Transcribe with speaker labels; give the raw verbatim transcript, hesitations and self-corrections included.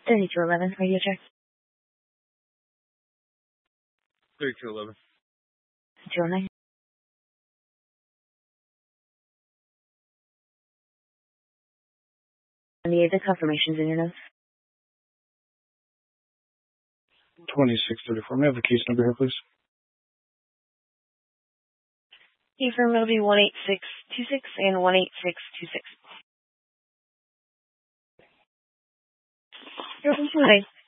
Speaker 1: thirty-two eleven, radio check.
Speaker 2: thirty-two eleven.
Speaker 1: two oh nine. And the agent confirmations in your notes.
Speaker 2: twenty-six thirty-four. May I have the case number here, please?
Speaker 1: Confirm it'll be one eight six two six and one eight six two six. You're welcome.